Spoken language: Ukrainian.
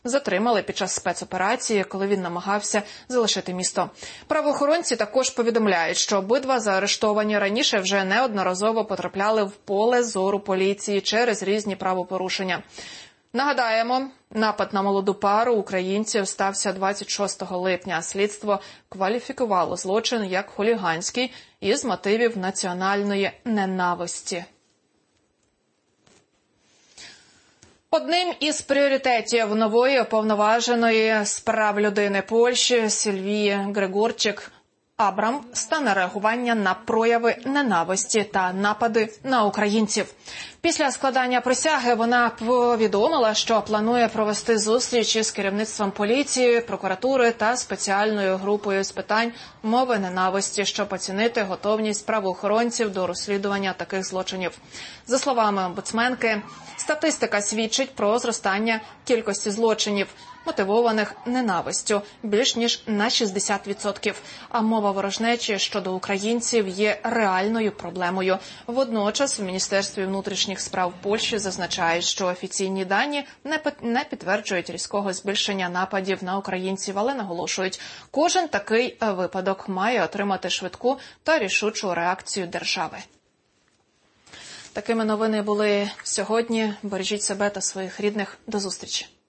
затримали під час спецоперації, коли він намагався залишити місто. Правоохоронці також повідомляють, що обидва заарештовані раніше вже неодноразово потрапляли в поле зору поліції через різні правопорушення. Нагадаємо, напад на молоду пару українців стався 26 липня. Слідство кваліфікувало злочин як хуліганський із мотивів національної ненависті. Одним із пріоритетів нової уповноваженої з прав людини Польщі Сільвії Григорчик-Абрам стане реагування на прояви ненависті та напади на українців. Після складання присяги вона повідомила, що планує провести зустріч із керівництвом поліції, прокуратури та спеціальною групою з питань мови ненависті, щоб оцінити готовність правоохоронців до розслідування таких злочинів. За словами омбудсменки, статистика свідчить про зростання кількості злочинів, мотивованих ненавистю, більш ніж на 60%. А мова ворожнечі щодо українців є реальною проблемою. Водночас в Міністерстві внутрішніх справ Польщі зазначають, що офіційні дані не підтверджують різкого збільшення нападів на українців, але наголошують, кожен такий випадок має отримати швидку та рішучу реакцію держави. Такими новини були сьогодні. Бережіть себе та своїх рідних. До зустрічі.